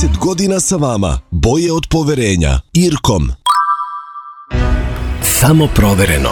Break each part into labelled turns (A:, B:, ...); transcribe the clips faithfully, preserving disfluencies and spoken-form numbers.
A: trideset godina sa vama. Boje od poverenja. Irkom.
B: Samo provereno.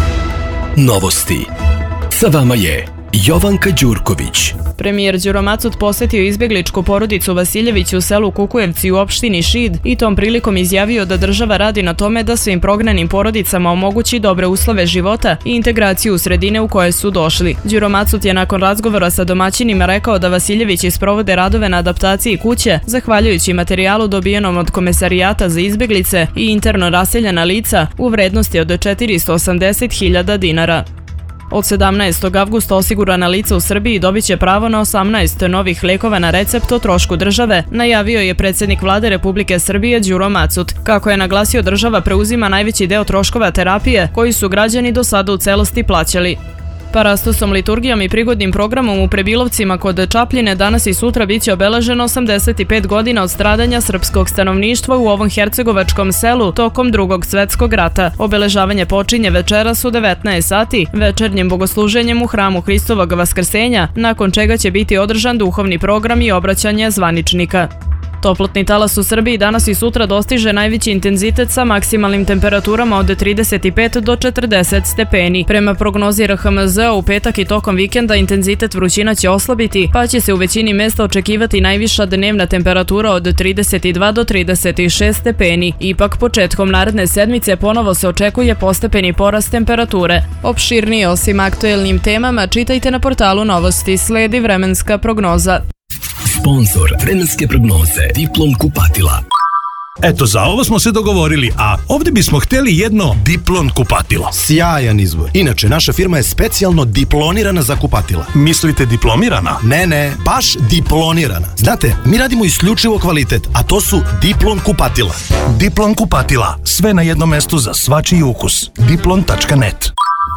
B: Novosti. Sa vama je Jovanka Đurković.
C: Premijer Đuro Macut posetio izbjegličku porodicu Vasiljević u selu Kukujevci u opštini Šid i tom prilikom izjavio da država radi na tome da svim prognanim porodicama omogući dobre uslove života i integraciju u sredine u koje su došli. Đuro Macut je nakon razgovora sa domaćinima rekao da Vasiljevići sprovode radove na adaptaciji kuće, zahvaljujući materijalu dobijenom od Komesarijata za izbjeglice i interno raseljena lica u vrednosti od četiristo osamdeset hiljada dinara. Od sedamnaestog avgusta osigurana lica u Srbiji dobit će pravo na osamnaest novih lekova na recept o trošku države, najavio je predsjednik Vlade Republike Srbije Đuro Macut. Kako je naglasio, država preuzima najveći deo troškova terapije koji su građani do sada u celosti plaćali. Parastosom, liturgijom i prigodnim programom u Prebilovcima kod Čapljine danas i sutra biće obeleženo osamdeset pet godina od stradanja srpskog stanovništva u ovom hercegovačkom selu tokom Drugog svjetskog rata. Obeležavanje počinje večeras u devetnaest sati večernjim bogosluženjem u hramu Hristovog Vaskrsenja, nakon čega će biti održan duhovni program i obraćanje zvaničnika. Toplotni talas u Srbiji danas i sutra dostiže najveći intenzitet sa maksimalnim temperaturama od trideset pet do četrdeset stepeni. Prema prognozi R H M Z u petak i tokom vikenda intenzitet vrućina će oslabiti, pa će se u većini mesta očekivati najviša dnevna temperatura od trideset dva do trideset šest stepeni. Ipak početkom naredne sedmice ponovo se očekuje postepeni porast temperature. Opširnije osim aktuelnim temama čitajte na portalu Novosti. Sledi vremenska prognoza.
B: Sponzor vremenske prognoze Diplon kupatila.
D: Eto, za ovo smo se dogovorili, a ovdje bismo htjeli jedno Diplon kupatilo.
E: Sjajan izbor. Inače, naša firma je specijalno diplonirana za kupatila.
D: Mislite diplomirana?
E: Ne, ne, baš diplonirana. Znate, mi radimo isključivo kvalitet, a to su Diplon kupatila.
D: Diplon kupatila. Sve na jednom mestu za svačiji ukus. diplon tačka net.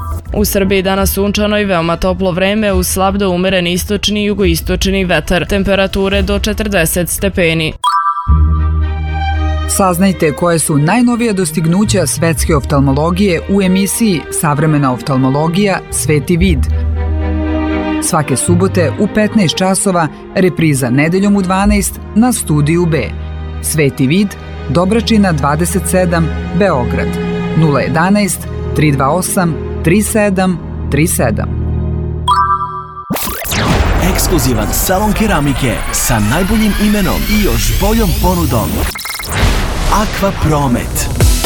C: U Srbiji danas sunčano i veoma toplo vreme uz slab do umeren istočni i jugoistočni vetar. Temperature do četrdeset stepeni.
F: Saznajte koje su najnovije dostignuća svetske oftalmologije u emisiji Savremena oftalmologija Sveti vid. Svake subote u petnaest časova, repriza nedeljom u dvanaest na Studiju B. Sveti vid, Dobračina dvadeset sedam, Beograd. nula jedanaest tri dva osam tri sedam tri sedam.
G: Ekskluzivan salon keramike sa najboljim imenom i još boljom ponudom. Aqua Promet.